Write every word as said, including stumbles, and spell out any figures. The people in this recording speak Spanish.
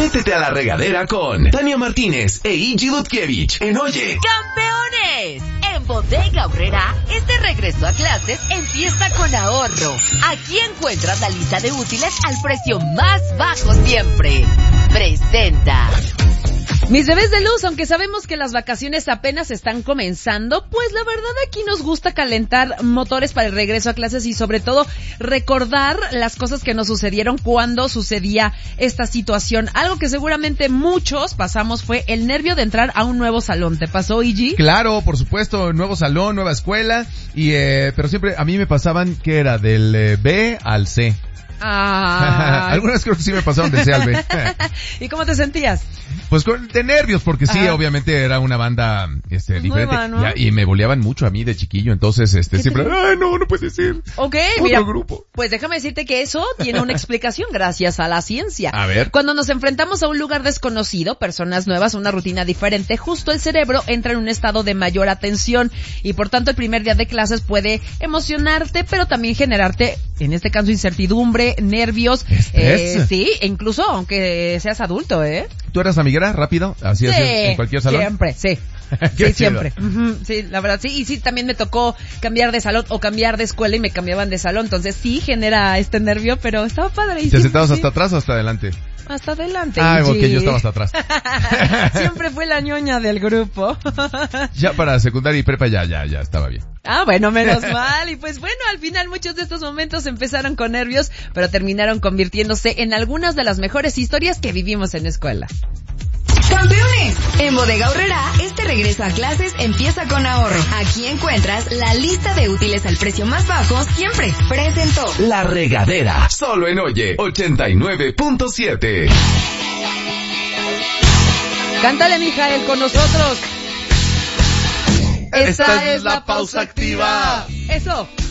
Métete a la regadera con Tania Martínez e Iggy Dudkiewicz en Oye. ¡Campeones! En Bodega Aurrera, este regreso a clases empieza con ahorro. Aquí encuentras la lista de útiles al precio más bajo siempre. Presenta. Mis bebés de luz, aunque sabemos que las vacaciones apenas están comenzando, pues la verdad aquí nos gusta calentar motores para el regreso a clases y sobre todo recordar las cosas que nos sucedieron cuando sucedía esta situación. Algo que seguramente muchos pasamos fue el nervio de entrar a un nuevo salón. ¿Te pasó, Iggy? Claro, por supuesto, nuevo salón, nueva escuela, y eh, pero siempre a mí me pasaban, ¿qué era? Del eh, B al C. Ah. Algunas creo que sí me pasaron de C al B. ¿Y cómo te sentías? Pues con, de nervios, porque sí, ah. obviamente era una banda este diferente. Nueva, ¿no? y, y me boleaban mucho a mí de chiquillo, entonces este siempre, te... ay no, no puede ser. Ok, Otro mira, grupo. Pues déjame decirte que eso tiene una explicación gracias a la ciencia. A ver. Cuando nos enfrentamos a un lugar desconocido, personas nuevas, una rutina diferente, justo el cerebro entra en un estado de mayor atención y por tanto el primer día de clases puede emocionarte, pero también generarte, en este caso, incertidumbre, nervios, eh, sí, e incluso aunque seas adulto, ¿eh? ¿Tú eras amiguera rápido? Así sí, es en cualquier salón. Siempre, sí. Sí, siempre. Uh-huh. Sí, la verdad, sí. Y sí, también me tocó cambiar de salón o cambiar de escuela y me cambiaban de salón. Entonces sí genera este nervio, pero estaba padre. ¿Te sentabas sí. hasta atrás o hasta adelante? Hasta adelante. Ah, ok, yo estaba hasta atrás. Siempre fue la ñoña del grupo. Ya para secundaria y prepa ya, ya, ya estaba bien. Ah, bueno, menos mal. Y pues bueno, al final muchos de estos momentos empezaron con nervios, pero terminaron convirtiéndose en algunas de las mejores historias que vivimos en escuela. ¡Campeones! En Bodega Aurrera, este regreso a clases empieza con ahorro. Aquí encuentras la lista de útiles al precio más bajo siempre. Presentó La Regadera, solo en Oye ochenta y nueve punto siete. Cántale, Mijael, con nosotros. Esta, Esta es la pausa activa. Eso.